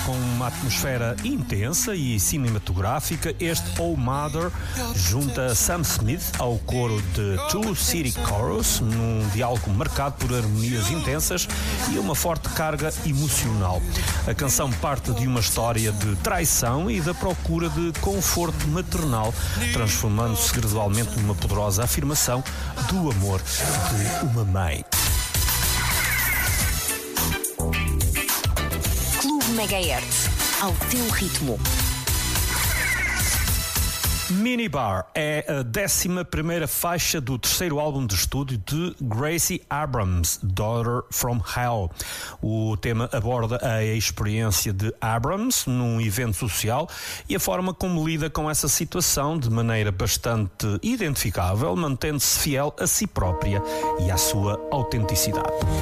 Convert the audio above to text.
Com uma atmosfera intensa e cinematográfica, este Oh Mother junta Sam Smith ao coro de Two City Chorus, num diálogo marcado por harmonias intensas e uma forte carga emocional. A canção parte de uma história de traição e da procura de conforto maternal, transformando-se gradualmente numa poderosa afirmação do amor de uma mãe. Clube Megahertz, ao teu ritmo. Minibar é a 11ª faixa do terceiro álbum de estúdio de Gracie Abrams, Daughter from Hell. O tema aborda a experiência de Abrams num evento social e a forma como lida com essa situação de maneira bastante identificável, mantendo-se fiel a si própria e à sua autenticidade.